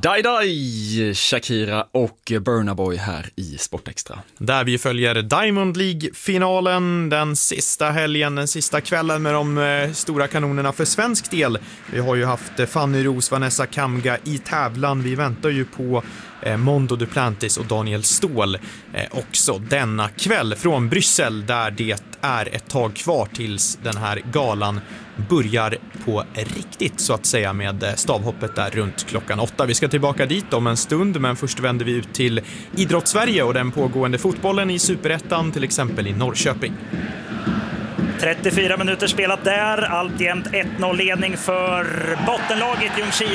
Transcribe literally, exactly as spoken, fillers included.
Dai Dai, Shakira och Burna Boy här i Sportextra. Där vi följer Diamond League-finalen, den sista helgen, den sista kvällen med de eh, stora kanonerna för svensk del. Vi har ju haft eh, Fanny Ros, Vanessa Kamga i tävlan. Vi väntar ju på eh, Mondo Duplantis och Daniel Ståhl eh, också denna kväll från Bryssel, där det är ett tag kvar tills den här galan börjar på riktigt, så att säga, med stavhoppet där runt klockan åtta. Vi ska tillbaka dit om en stund, men först vänder vi ut till Idrottssverige och den pågående fotbollen i Superettan, till exempel i Norrköping. trettiofyra minuter spelat där, alltjämt ett noll ledning för bottenlaget Ljungskile.